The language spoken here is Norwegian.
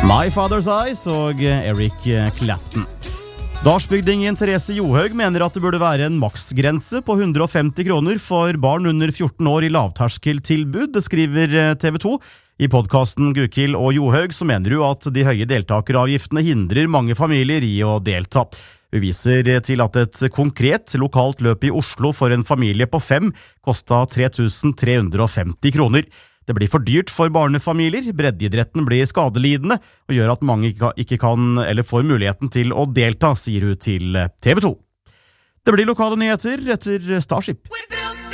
My Father's Eyes og Eric Clapton. Dalsbygdingen Therese Johaug mener at det burde være en maksgrense på 150 kroner for barn under 14 år i lavterskeltilbud, det skriver TV 2. I podcasten Gukild og Johaug så mener hun at de høye deltakeravgiftene hindrer mange familier i å delta. Hun viser til at et konkret lokalt løp i Oslo for en familie på 5 kostet 3.350 kroner. Det blir for dyrt for barnefamilier, breddeidretten blir skadelidende og gjør at mange ikke kan eller får muligheten til å delta, sier hun til TV 2. Det blir lokale nyheter etter Starship.